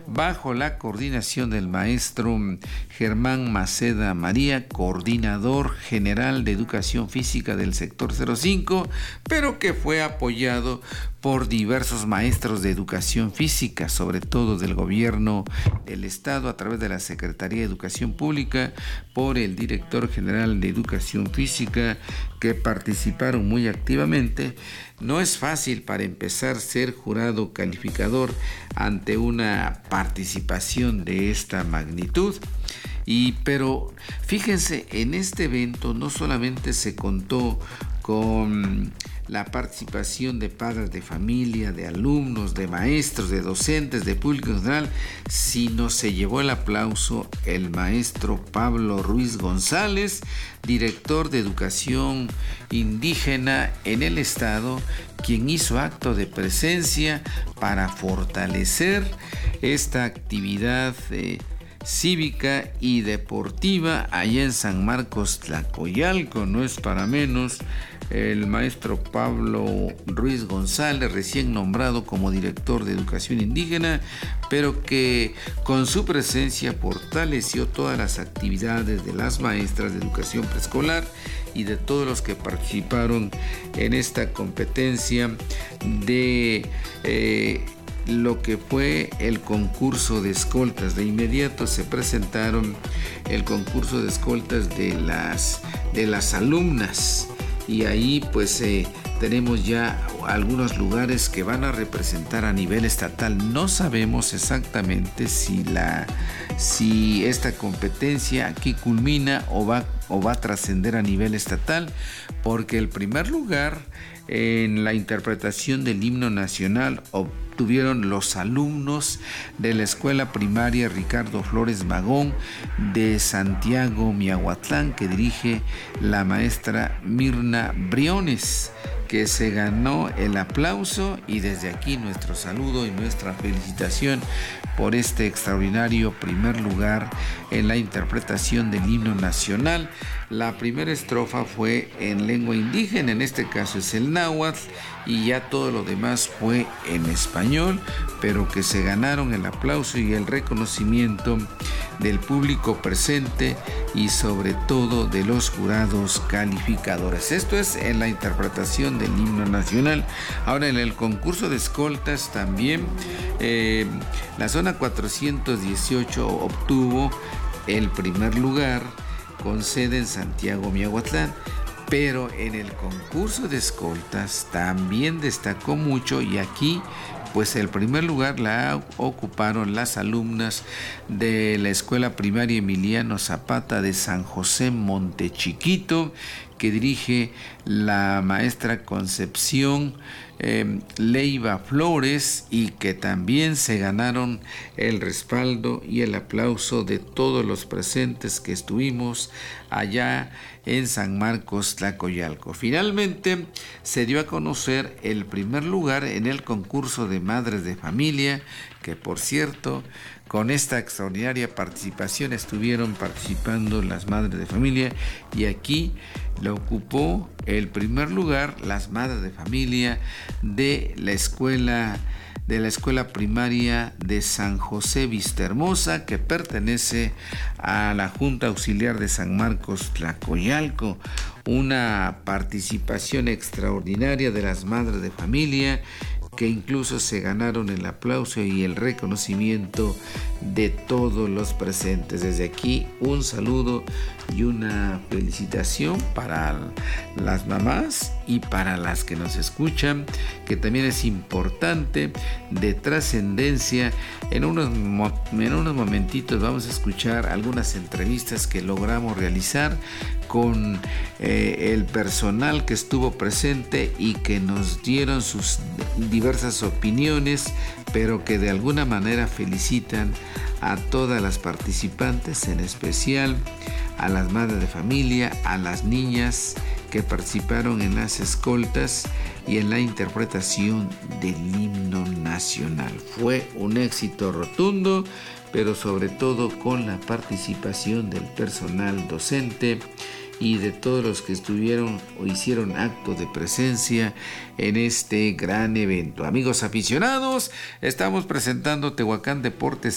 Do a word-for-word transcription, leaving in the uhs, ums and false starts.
bajo la coordinación del maestro Germán Maceda María, coordinador general de educación física del sector cero cinco, pero que fue apoyado por diversos maestros de educación física, sobre todo del gobierno del estado a través de la Secretaría de Educación Pública, por el director general de educación física, que participaron muy activamente. No es fácil para empezar ser jurado calificador ante una participación de esta magnitud. Y pero fíjense, en este evento no solamente se contó con la participación de padres de familia, de alumnos, de maestros, de docentes, de público en general, sino se llevó el aplauso el maestro Pablo Ruiz González, director de educación indígena en el estado, quien hizo acto de presencia para fortalecer esta actividad eh, cívica y deportiva allá en San Marcos Tlacoyalco. No es para menos el maestro Pablo Ruiz González, recién nombrado como director de educación indígena, pero que con su presencia fortaleció todas las actividades de las maestras de educación preescolar y de todos los que participaron en esta competencia de eh, lo que fue el concurso de escoltas. De inmediato se presentaron el concurso de escoltas de las, de las alumnas, y ahí pues eh, tenemos ya algunos lugares que van a representar a nivel estatal. No sabemos exactamente si, la, si esta competencia aquí culmina o va, o va a trascender a nivel estatal, porque el primer lugar en la interpretación del himno nacional obtuvieron los alumnos de la escuela primaria Ricardo Flores Magón de Santiago, Miahuatlán, que dirige la maestra Mirna Briones, que se ganó el aplauso, y desde aquí nuestro saludo y nuestra felicitación por este extraordinario primer lugar en la interpretación del himno nacional. La primera estrofa fue en lengua indígena, en este caso es el náhuatl, y ya todo lo demás fue en español, pero que se ganaron el aplauso y el reconocimiento del público presente y sobre todo de los jurados calificadores. Esto es en la interpretación del himno nacional. Ahora, en el concurso de escoltas también eh, la zona cuatrocientos dieciocho obtuvo el primer lugar con sede en Santiago, Miahuatlán, pero en el concurso de escoltas también destacó mucho, y aquí pues el primer lugar la ocuparon las alumnas de la escuela primaria Emiliano Zapata de San José Montechiquito, que dirige la maestra Concepción eh, Leiva Flores, y que también se ganaron el respaldo y el aplauso de todos los presentes que estuvimos allá en San Marcos Tlacoyalco. Finalmente se dio a conocer el primer lugar en el concurso de madres de familia, que por cierto, con esta extraordinaria participación estuvieron participando las madres de familia, y aquí lo ocupó el primer lugar las madres de familia de la escuela de la escuela primaria de San José Vistahermosa, que pertenece a la Junta Auxiliar de San Marcos Tlacoyalco. Una participación extraordinaria de las madres de familia, que incluso se ganaron el aplauso y el reconocimiento de todos los presentes. Desde aquí un saludo y una felicitación para las mamás y para las que nos escuchan, que también es importante, de trascendencia. En unos, en unos momentitos vamos a escuchar algunas entrevistas que logramos realizar con eh, el personal que estuvo presente y que nos dieron sus diversas opiniones, pero que de alguna manera felicitan a todas las participantes, en especial a las madres de familia, a las niñas que participaron en las escoltas y en la interpretación del himno nacional. Fue un éxito rotundo, pero sobre todo con la participación del personal docente y de todos los que estuvieron o hicieron acto de presencia en este gran evento. Amigos aficionados, estamos presentando Tehuacán Deportes